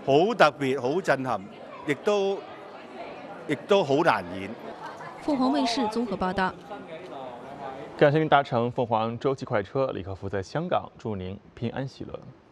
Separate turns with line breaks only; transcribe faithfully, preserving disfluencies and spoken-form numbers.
好特別、好震撼，亦都亦都好難演。
凤凰卫视综合报道。
感谢您搭乘凤凰洲际快车，李克福在香港，祝您平安喜乐。